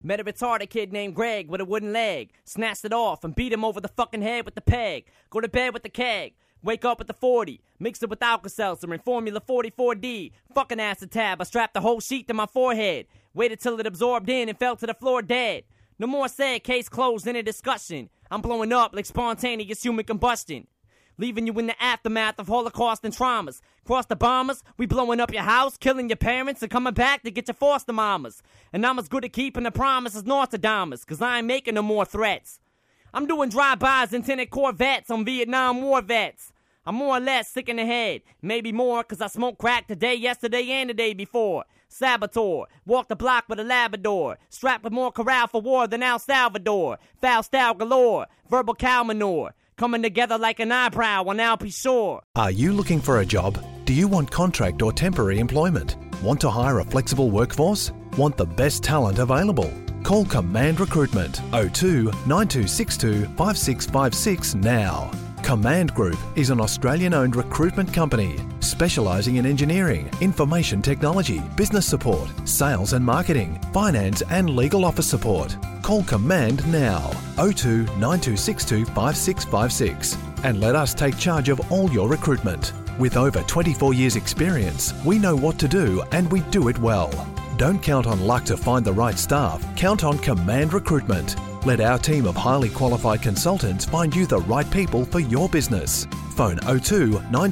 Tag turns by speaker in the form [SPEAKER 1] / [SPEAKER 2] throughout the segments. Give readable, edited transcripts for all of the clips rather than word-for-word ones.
[SPEAKER 1] Met a retarded kid named Greg with a wooden leg. Snatched it off and beat him over the fucking head with the peg. Go to bed with the keg. Wake up with the 40. Mixed it with Alka-Seltzer and Formula 44D. Fucking acid tab. I strapped the whole sheet to my forehead. Waited till it absorbed in and fell to the floor dead. No more said, case closed, in a discussion. I'm blowing up like spontaneous human combustion. Leaving you in the aftermath of Holocaust and traumas. Cross the bombers, we blowing up your house, killing your parents, and coming back to get your foster mamas. And I'm as good at keeping the promise as Nostradamus, cause I ain't making no more threats. I'm doing drive-bys in tinted Corvettes on Vietnam War vets. I'm more or less sick in the head, maybe more, cause I smoked crack today, yesterday, and the day before. Saboteur, walk the block with a Labrador, strapped with more corral for war than El Salvador. Foul style galore, verbal cow manure, coming together like an eyebrow on Alpe Shore.
[SPEAKER 2] Are you looking for a job? Do you want contract or temporary employment? Want to hire a flexible workforce? Want the best talent available? Call Command Recruitment 02 9262 5656 now. Command Group is an Australian-owned recruitment company specialising in engineering, information technology, business support, sales and marketing, finance and legal office support. Call Command now 02 9262 5656 and let us take charge of all your recruitment. With over 24 years experience, we know what to do and we do it well. Don't count on luck to find the right staff. Count on Command Recruitment. Let our team of highly qualified consultants find you the right people for your business. Phone 02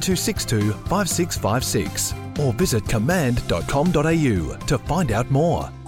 [SPEAKER 2] 9262 5656 or visit command.com.au to find out more.